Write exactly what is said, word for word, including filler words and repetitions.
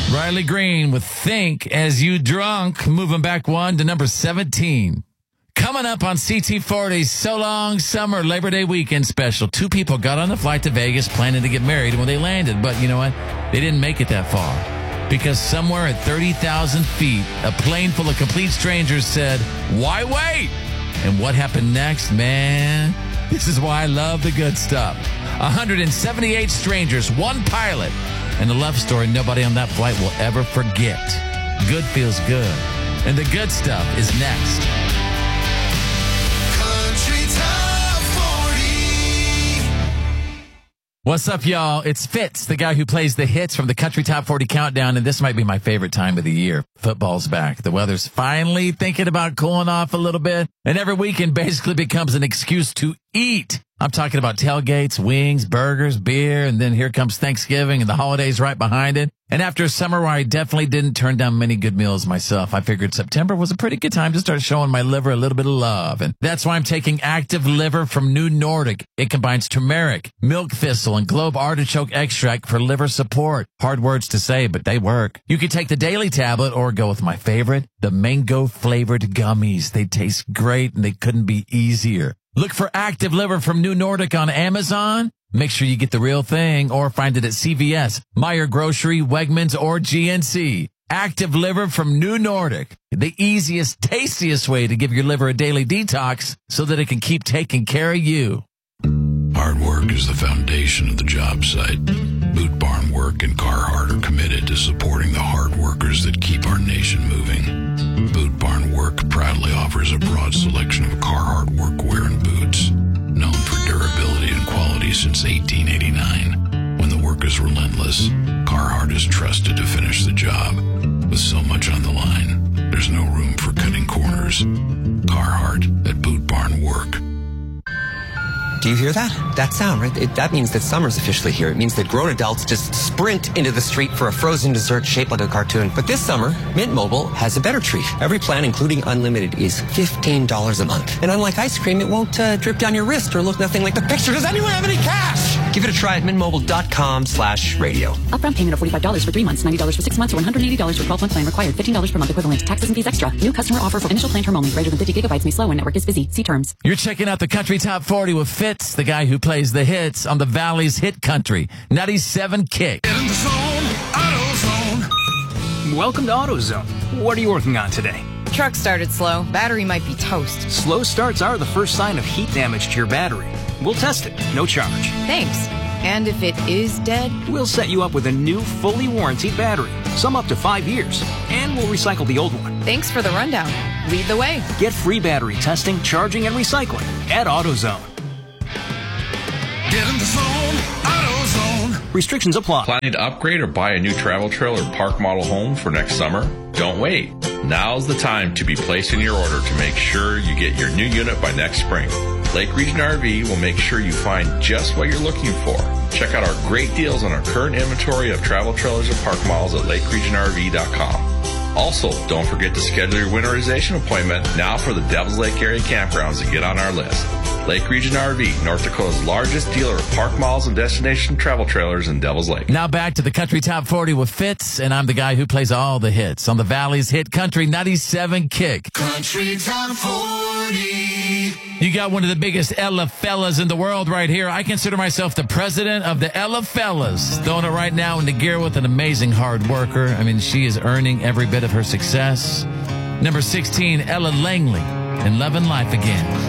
Riley Green with Think As You Drunk, moving back one to number seventeen. Coming up on C T forty's So Long Summer Labor Day Weekend special, two people got on the flight to Vegas planning to get married when they landed, but you know what? They didn't make it that far because somewhere at thirty thousand feet, a plane full of complete strangers said, "Why wait?" And what happened next, man? This is why I love the good stuff. one hundred seventy-eight strangers, one pilot, and a love story nobody on that flight will ever forget. Good feels good. And the good stuff is next. Country Top forty. What's up, y'all? It's Fitz, the guy who plays the hits from the Country Top forty Countdown, and this might be my favorite time of the year. Football's back. The weather's finally thinking about cooling off a little bit, and every weekend basically becomes an excuse to eat. I'm talking about tailgates, wings, burgers, beer, and then here comes Thanksgiving and the holidays right behind it. And after a summer where I definitely didn't turn down many good meals myself, I figured September was a pretty good time to start showing my liver a little bit of love. And that's why I'm taking Active Liver from New Nordic. It combines turmeric, milk thistle, and globe artichoke extract for liver support. Hard words to say, but they work. You can take the daily tablet or go with my favorite, the mango-flavored gummies. They taste great, and they couldn't be easier. Look for Active Liver from New Nordic on Amazon. Make sure you get the real thing or find it at C V S, Meijer Grocery, Wegmans, or G N C. Active Liver from New Nordic. The easiest, tastiest way to give your liver a daily detox so that it can keep taking care of you. Hard work is the foundation of the job site. Boot Barn Work and Carhartt are committed to supporting the hard workers that keep our nation moving. Boot Barn Work proudly offers a broad selection of Carhartt workwear and boots, known for durability and quality since eighteen eighty-nine. When the work is relentless, Carhartt is trusted to finish the job. With so much on the line, there's no room for cutting corners. Carhartt at Boot Barn Work. Do you hear that? That sound, right? It, that means that summer's officially here. It means that grown adults just sprint into the street for a frozen dessert shaped like a cartoon. But this summer, Mint Mobile has a better treat. Every plan, including unlimited, is fifteen dollars a month. And unlike ice cream, it won't uh, drip down your wrist or look nothing like the picture. Does anyone have any cash? Give it a try at mintmobile.com slash radio. Upfront payment of forty-five dollars for three months, ninety dollars for six months, or one hundred eighty dollars for twelve-month plan required. fifteen dollars per month equivalent. Taxes and fees extra. New customer offer for initial plan term only. Greater than fifty gigabytes may slow when network is busy. See terms. You're checking out the Country Top forty with Fitz, the guy who plays the hits on the Valley's Hit Country. ninety-seven Kick. Get in the zone, AutoZone. Welcome to AutoZone. What are you working on today? Truck started slow. Battery might be toast. Slow starts are the first sign of heat damage to your battery. We'll test it. No charge. Thanks. And if it is dead? We'll set you up with a new, fully warranted battery. Some up to five years. And we'll recycle the old one. Thanks for the rundown. Lead the way. Get free battery testing, charging, and recycling at AutoZone. Get in the zone, AutoZone. Restrictions apply. Planning to upgrade or buy a new travel trailer or park model home for next summer? Don't wait. Now's the time to be placing your order to make sure you get your new unit by next spring. Lake Region R V will make sure you find just what you're looking for. Check out our great deals on our current inventory of travel trailers and park models at lake region r v dot com. Also, don't forget to schedule your winterization appointment now for the Devils Lake area campgrounds to get on our list. Lake Region R V, North Dakota's largest dealer of park malls and destination travel trailers in Devils Lake. Now back to the Country Top forty with Fitz, and I'm the guy who plays all the hits on the Valley's Hit Country ninety-seven Kick. Country Top forty. You got one of the biggest Ella fellas in the world right here. I consider myself the president of the Ella fellas. Throwing it right now into gear with an amazing hard worker. I mean, she is earning every bit of her success. Number sixteen, Ella Langley, in Love and Life Again.